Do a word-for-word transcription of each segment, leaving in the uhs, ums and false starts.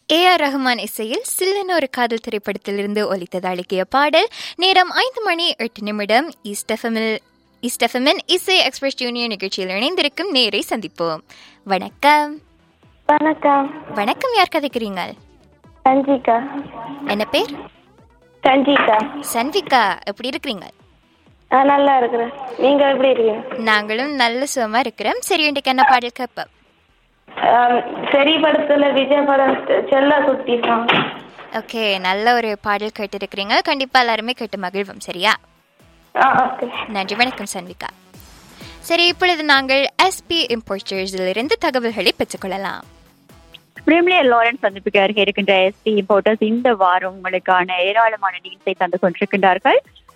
A R Rahman இசையில் சில்லென ஒரு காதல் திரைப்படத்திலிருந்து ஒலித்தது அழகிய பாடல். நேரம் ஐந்து மணி எட்டு நிமிடம். ஈஸ்ட் எஃப்எம்மில் ஈஸ்ட் எஃப்எம்மின் இசை எக்ஸ்பிரஸ் ஜூனியர் நிகழ்ச்சியில் இணைந்திருக்கும் நேரை சந்திப்போம். வணக்கம். வணக்கம். வணக்கம். யார் கதைக்கிறீங்க? சஞ்சிகா. என்ன பேர்? சஞ்சிகா. சன்விகா, எப்படி இருக்கிறீங்க? நான் நல்லா இருக்கிறேன். நீங்க எப்படி இருக்கீங்க? நாங்களும் நல்ல சுகமா இருக்கிறோம். சரி, இன்றைக்கு என்ன பாடல் கேட்போம்? சரி படத்துல விஜய் படம் செல்ல குட்டி சாங். ஓகே, நல்ல ஒரு பாடல் கேட்டு இருக்கிறீங்க. கண்டிப்பா எல்லாருமே கேட்டு மகிழ்வோம். சரியா? நன்றி. வணக்கம் சன்விகா. சரி, இப்பொழுது நாங்கள் எஸ்பி இம்போர்ட்டர்ஸில் இருந்து தகவல்களை பெற்றுக்கொள்ளலாம். பிரீமியர் லாரன்ஸ் சந்திப்புக்கு அருகே இருக்கின்ற எஸ்பி இம்போர்ட்டர்ஸ் இந்த வாரம் உங்களுக்கான ஏராளமான டீல்ஸை தந்து கொண்டிருக்கின்றார்கள்.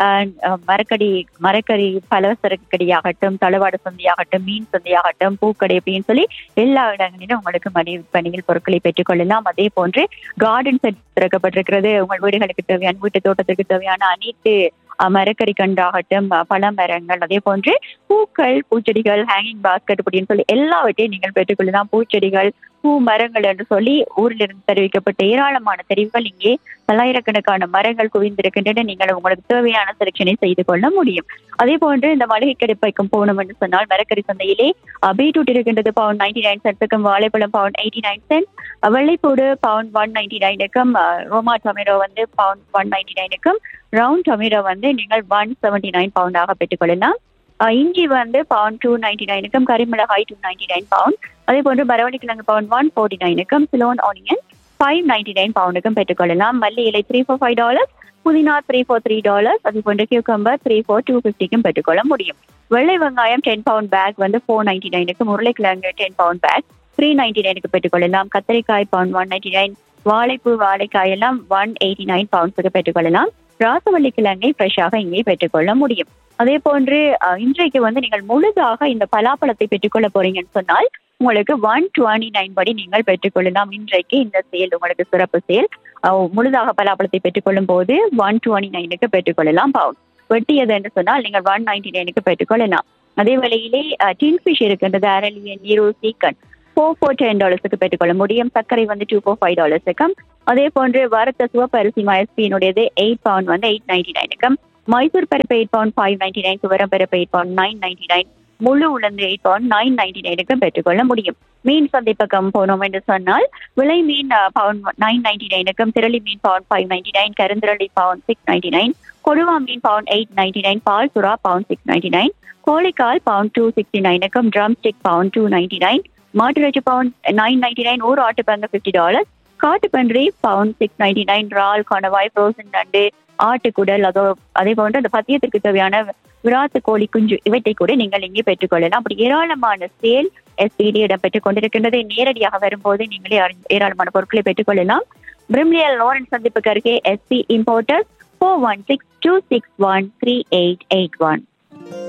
மரக்கடி மரக்கறி பலசரக்கு கடியாகட்டும், தளவாட சந்தையாகட்டும், மீன் சந்தையாகட்டும், பூக்கடை அப்படின்னு சொல்லி எல்லா இடங்களிலும் உங்களுக்கு மனை பணியில் பொருட்களை பெற்றுக் கொள்ளலாம். அதே போன்று கார்டன் செட் திறக்கப்பட்டிருக்கிறது. உங்கள் வீடுகளுக்கு தேவையான, வீட்டு தோட்டத்திற்கு தேவையான அனைத்து மரக்கறி கண்டாகட்டும், பல மரங்கள், அதே போன்று பூக்கள், பூச்செடிகள், ஹேங்கிங் பாஸ்கெட் அப்படின்னு சொல்லி எல்லாவற்றையும் நீங்கள் பெற்றுக்கொள்ளலாம். பூச்செடிகள், பூ மரங்கள் என்று சொல்லி ஊரிலிருந்து தெரிவிக்கப்பட்ட ஏராளமான தெரிவுகள் இங்கே பல்லாயிரக்கணக்கான மரங்கள் குவிந்திருக்கின்றன. நீங்கள் உங்களுக்கு தேவையான செலக்ஷனை செய்து கொள்ள முடியும். அதே போன்று இந்த மளிகை கிடைப்பைக்கும் போகணும் என்று சொன்னால் மரக்கறி சந்தையிலே பீட்ரூட் இருக்கின்றது பவுண்ட் நைன்டி நைன் சென்ட்ஸுக்கும், வாழைப்பழம் பவுண்ட் எயிட்டி நைன் சென்ட், வெள்ளைப்பூடு பவுண்ட் ஒன் நைன்டி நைனுக்கும், ரோமா டொமேட்டோ வந்து bound one ninety நைனுக்கும், round tomato வந்து நீங்கள் ஒன் செவன்டி நைன் பவுண்டாக பெற்றுக்கொள்ளலாம். இஞ்சி வந்து bound two ninety நைனுக்கும், கரிமிளகாய் two ninety nine bound, அதே போன்று பரவணி கிழங்கு bound one forty நைனுக்கும், Ceylon onion five ninety nine பவுண்டுக்கும் பெற்றுக்கொள்ளலாம். மல்லி இலை த்ரீ ஃபோர் ஃபைவ் டாலர்ஸ், புதினா த்ரீ ஃபோர் த்ரீ டாலர்ஸ், அதே போன்று கியூக்கம்பர் த்ரீ ஃபோர் டூ ஃபிஃப்டிக்கும் பெற்றுக்கொள்ள முடியும். வெள்ளை வெங்காயம் டென் பவுண்ட் பேக் வந்து ஃபோர் நைன்டி நைனுக்கும், உருளைக்கிழங்கு ten bound back three ninety நைனுக்கு பெற்றுக்கொள்ளலாம். கத்திரிக்காய் பவுண்ட் ஒன் நைன்டி நைன், வாழைப்பூ வாழைக்காய் எல்லாம் ஒன் எயிட்டி நைன் பவுண்ட்ஸுக்கு பெற்றுக்கொள்ளலாம். ராசவள்ளி கிழங்கை ஃப்ரெஷ்ஷாக இங்கே பெற்றுக்கொள்ள முடியும். அதே போன்று இன்றைக்கு வந்து நீங்கள் முழுதாக இந்த பலாப்பழத்தை பெற்றுக்கொள்ள போறீங்கன்னு சொன்னால் உங்களுக்கு ஒன் டுவெண்ட்டி நைன் படி நீங்கள் பெற்றுக்கொள்ளலாம். இன்றைக்கு இந்த சேல் உங்களுக்கு சிறப்பு சேல். முழுதாக பலாப்பழத்தை பெற்றுக்கொள்ளும் போது ஒன் டுவெண்ட்டி நைனுக்கு பெற்றுக்கொள்ளலாம் பவுண்ட். வெட்டியது என்று சொன்னால் நீங்கள் ஒன் நைன்டி நைனுக்கு பெற்றுக்கொள்ளலாம். அதே வேளையிலே டின்ஃபிஷ் இருக்கின்றது, அரளியன், நீரோ, சீக்கன் ஃபோர் ஃபோர் டென் டாலர்ஸுக்கு பெற்றுக்கொள்ள முடியும். சர்க்கரை வந்து டூ ஃபோர் ஃபைவ் டாலர்ஸுக்கும், அதே போன்று வறுத்த சிவப்பு அரிசி எஸ்பியினுடையது எயிட் பவுண்ட் வந்து எயிட் நைன்டி நைனுக்கும், மைசூர் பருப்பு eight bound five ninety nine, துவரம் பருப்பு eight bound nine ninety nine, முழு உளுந்து எயிட் பவுண்ட் நைன் நைன்டி நைனுக்கும் பெற்றுக்கொள்ள முடியும். மீன் சந்தை பக்கம் போனோம் என்று சொன்னால் விலை மீன் பவுண்ட் நைன் நைன்டி நைனுக்கும், திரளி மீன் bound five ninety nine, கருந்திரளி bound six ninety nine, கொடுவா மீன் பவுண்ட் எயிட் நைன்டி நைன், பால் சுறா bound six ninety nine, கோழிக்கால் bound two sixty நைனுக்கும், drum stick bound two ninety nine, மாட்டுறைச்சி bound nine ninety nine, ஒரு ஆட்டுப்பங்கு fifty dollars, காட்டுப்பன்றி bound six ninety nine, ரால், கணவாய், frozen நண்டு, ஆட்டுக்குடல், அதோ அதே போன்று அந்த பத்தியத்திற்கு தேவையான விராத்து கோழி குஞ்சு இவற்றை கூட நீங்கள் இங்கே பெற்றுக்கொள்ளலாம். அப்படி ஏராளமான சேல் எஸ்பிடி இடம் பெற்றுக் கொண்டிருக்கின்றது. நேரடியாக வரும்போது நீங்களே ஏராளமான பொருட்களை பெற்றுக்கொள்ளலாம். பிரீமியர் லாரன்ஸ் சந்திப்புக்கு அருகே SP importers four one six two six one three eight eight one.